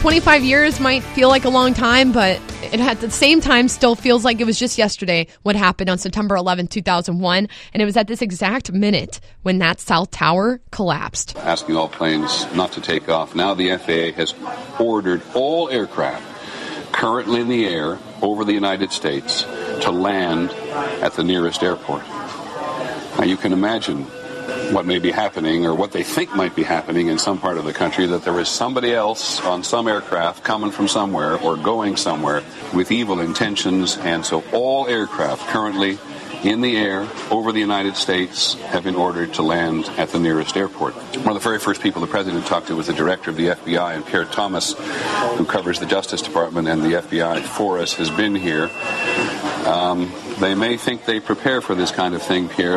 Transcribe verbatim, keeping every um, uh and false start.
twenty-five years might feel like a long time, but it at the same time still feels like it was just yesterday what happened on September eleventh, two thousand one. And it was at this exact minute when that South Tower collapsed. Asking all planes not to take off. Now the F A A has ordered all aircraft currently in the air over the United States to land at the nearest airport. Now you can imagine what may be happening, or what they think might be happening in some part of the country, that there is somebody else on some aircraft coming from somewhere or going somewhere with evil intentions, and so all aircraft currently in the air over the United States have been ordered to land at the nearest airport. One of the very first people the President talked to was the Director of the F B I, and Pierre Thomas, who covers the Justice Department and the F B I for us, has been here. Um, they may think they prepare for this kind of thing, Pierre,